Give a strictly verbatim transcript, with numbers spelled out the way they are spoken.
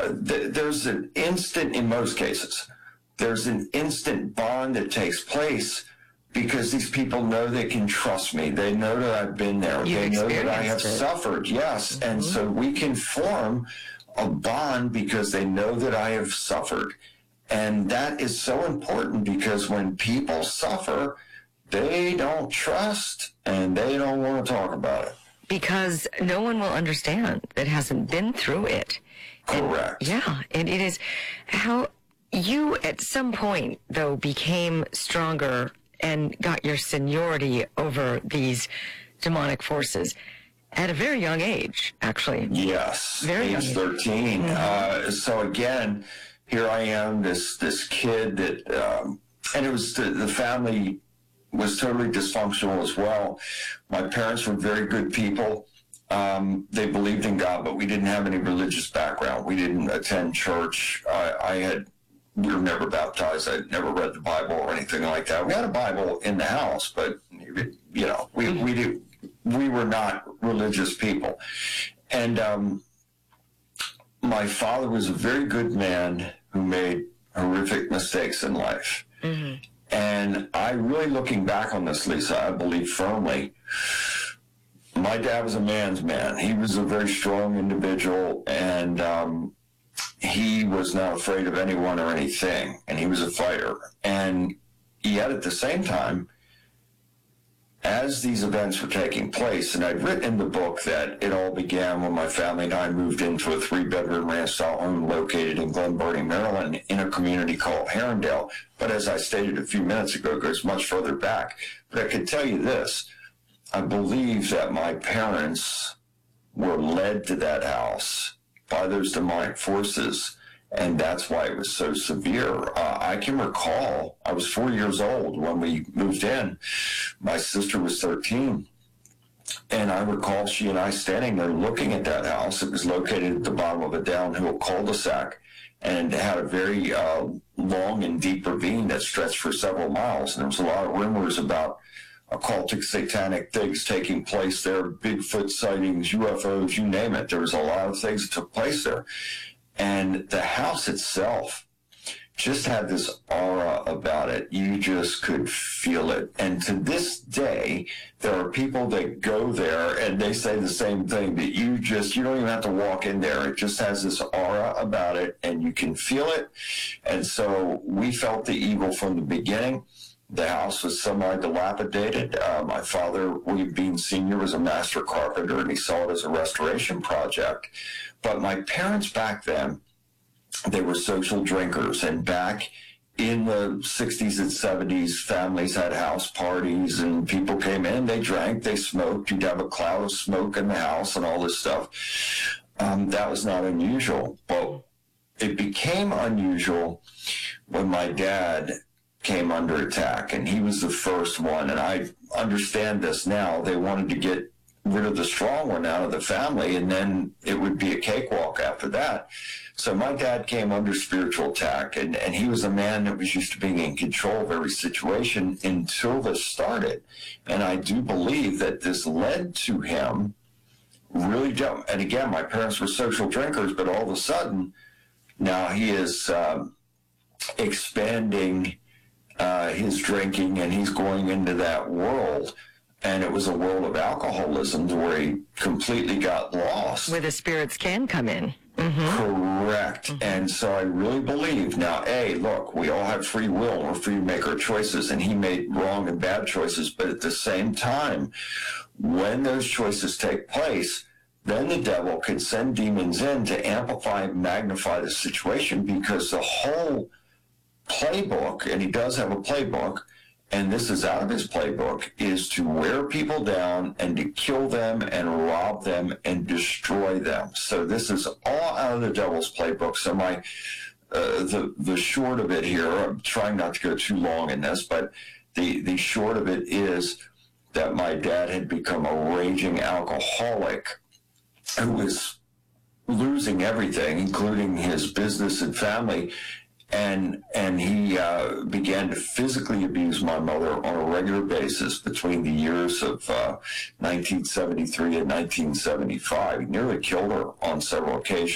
uh, th- there's an instant, in most cases, there's an instant bond that takes place because these people know they can trust me. They know that I've been there. You've they know that I have experienced it. suffered, yes. Mm-hmm. And so we can form a bond because they know that I have suffered. And that is so important because when people suffer, they don't trust and they don't want to talk about it. Because no one will understand that hasn't been through it. Correct. And, yeah, and it is how you at some point, though, became stronger and got your seniority over these demonic forces at a very young age, actually. Yes, very age young. thirteen. Mm-hmm. Uh, so again, here I am, this this kid that, um, and it was the, the family was totally dysfunctional as well. My parents were very good people. Um, they believed in God, but we didn't have any religious background. We didn't attend church. I, I had, we were never baptized. I never read the Bible or anything like that. We had a Bible in the house, but you know, we we did, we were not religious people. And um, my father was a very good man who made horrific mistakes in life. Mm-hmm. And I really, looking back on this, Lisa, I believe firmly, my dad was a man's man. He was a very strong individual, and um, he was not afraid of anyone or anything, and he was a fighter. And yet at the same time, as these events were taking place, and I'd written in the book that it all began when my family and I moved into a three-bedroom ranch-style home located in Glen Burnie, Maryland, in a community called Herondale. But as I stated a few minutes ago, it goes much further back. But I can tell you this, I believe that my parents were led to that house by those demonic forces, and that's why it was so severe. Uh, I can recall, I was four years old when we moved in. My sister was thirteen. And I recall she and I standing there looking at that house. It was located at the bottom of a downhill cul-de-sac and had a very uh, long and deep ravine that stretched for several miles. And there was a lot of rumors about occultic, satanic things taking place there, Bigfoot sightings, U F Os, you name it. There was a lot of things that took place there. And the house itself just had this aura about it. You just could feel it. And to this day, there are people that go there and they say the same thing, that you just, you don't even have to walk in there. It just has this aura about it and you can feel it. And so we felt the evil from the beginning. The house was semi-dilapidated. Uh, my father, William Bean Senior, was a master carpenter, and he saw it as a restoration project. But my parents back then, they were social drinkers, and back in the sixties and seventies, families had house parties, and people came in, they drank, they smoked. You'd have a cloud of smoke in the house and all this stuff. Um, that was not unusual. But it became unusual when my dad came under attack, and he was the first one. And I understand this now. They wanted to get rid of the strong one out of the family, and then it would be a cakewalk after that. So my dad came under spiritual attack, and, and he was a man that was used to being in control of every situation until this started. And I do believe that this led to him really, and again, my parents were social drinkers, but all of a sudden, now he is um, expanding Uh, his drinking, and he's going into that world, and it was a world of alcoholism to where he completely got lost. Where the spirits can come in. Mm-hmm. Correct. Mm-hmm. And so I really believe, now, A, look, we all have free will, and we're free to make our choices, and he made wrong and bad choices, but at the same time, when those choices take place, then the devil can send demons in to amplify and magnify the situation, because the whole playbook, and he does have a playbook, and this is out of his playbook, is to wear people down and to kill them and rob them and destroy them. So this is all out of the devil's playbook. So my uh, the the short of it here, I'm trying not to go too long in this, but the the short of it is that my dad had become a raging alcoholic who was losing everything, including his business and family. And and he uh, began to physically abuse my mother on a regular basis between the years of uh, nineteen seventy-three and nineteen seventy-five. He nearly killed her on several occasions.